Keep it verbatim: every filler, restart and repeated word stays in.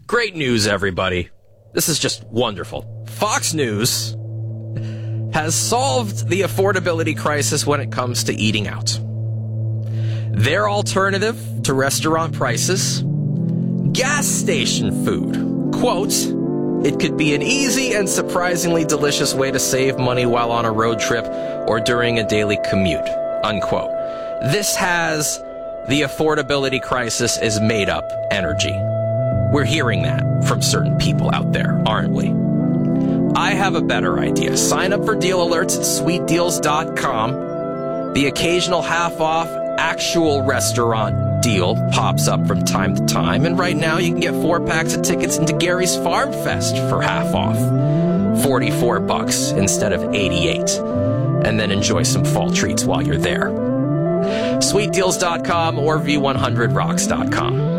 Great news, everybody. This is just wonderful. Fox News has solved the affordability crisis when it comes to eating out. Their alternative to restaurant prices, gas station food. Quote, it could be an easy and surprisingly delicious way to save money while on a road trip or during a daily commute. Unquote. This has the affordability crisis is made up energy. We're hearing that from certain people out there, aren't we? I have a better idea. Sign up for deal alerts at sweet deals dot com. The occasional half off actual restaurant deal pops up from time to time, and right now you can get four packs of tickets into Gary's Farm Fest for half off. forty-four bucks instead of eighty-eight. And then enjoy some fall treats while you're there. sweet deals dot com or v one hundred rocks dot com.